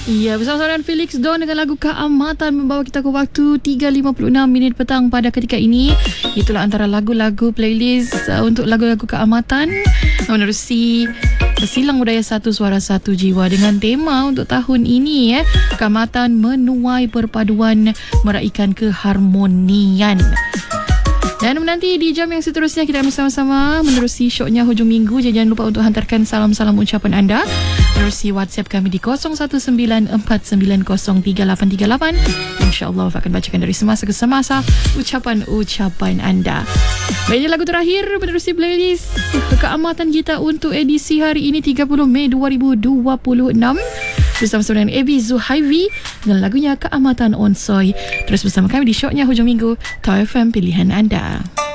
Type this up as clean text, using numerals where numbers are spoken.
Ya, bersama dengan Felix Don dengan lagu Keamatan membawa kita ke waktu 3.56 minit petang pada ketika ini. Itulah antara lagu-lagu playlist untuk lagu-lagu keamatan menerusi Silang Budaya Satu Suara Satu Jiwa dengan tema untuk tahun ini keamatan menuai perpaduan meraihkan keharmonian. Dan menanti di jam yang seterusnya kita bersama-sama menerusi syoknya hujung minggu. Jangan lupa untuk hantarkan salam-salam ucapan anda menerusi WhatsApp kami di 0194903838. InsyaAllah akan bacakan dari semasa ke semasa ucapan-ucapan anda. Baiknya lagu terakhir menerusi playlist keamatan kita untuk edisi hari ini 30 Mei 2026. Bersama-sama dengan Abi Zuhaivi dengan lagunya Keamatan Onsoy. Terus bersama kami di syoknya hujung minggu, Tau FM pilihan anda.